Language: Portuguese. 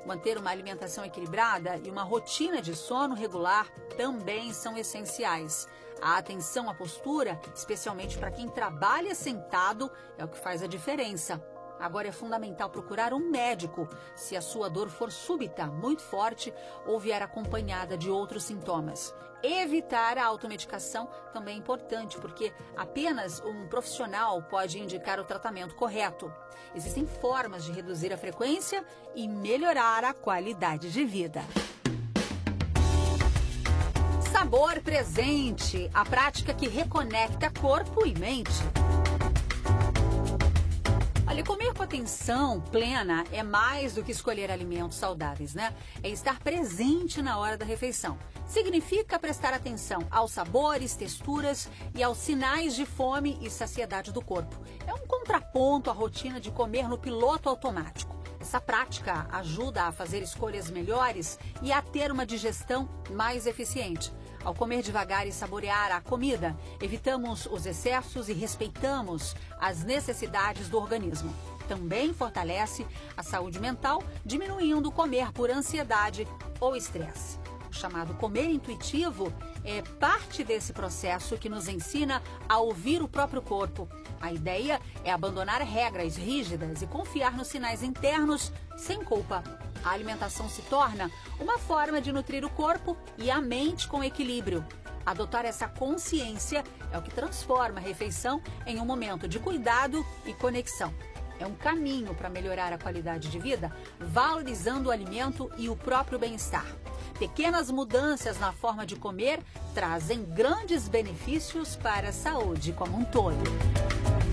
Manter uma alimentação equilibrada e uma rotina de sono regular também são essenciais. A atenção à postura, especialmente para quem trabalha sentado, é o que faz a diferença. Agora é fundamental procurar um médico se a sua dor for súbita, muito forte ou vier acompanhada de outros sintomas. Evitar a automedicação também é importante, porque apenas um profissional pode indicar o tratamento correto. Existem formas de reduzir a frequência e melhorar a qualidade de vida. Sabor presente, a prática que reconecta corpo e mente. Olha, comer com atenção plena é mais do que escolher alimentos saudáveis, né? É estar presente na hora da refeição. Significa prestar atenção aos sabores, texturas e aos sinais de fome e saciedade do corpo. É um contraponto à rotina de comer no piloto automático. Essa prática ajuda a fazer escolhas melhores e a ter uma digestão mais eficiente. Ao comer devagar e saborear a comida, evitamos os excessos e respeitamos as necessidades do organismo. Também fortalece a saúde mental, diminuindo comer por ansiedade ou estresse. O chamado comer intuitivo é parte desse processo que nos ensina a ouvir o próprio corpo. A ideia é abandonar regras rígidas e confiar nos sinais internos sem culpa. A alimentação se torna uma forma de nutrir o corpo e a mente com equilíbrio. Adotar essa consciência é o que transforma a refeição em um momento de cuidado e conexão. É um caminho para melhorar a qualidade de vida, valorizando o alimento e o próprio bem-estar. Pequenas mudanças na forma de comer trazem grandes benefícios para a saúde como um todo.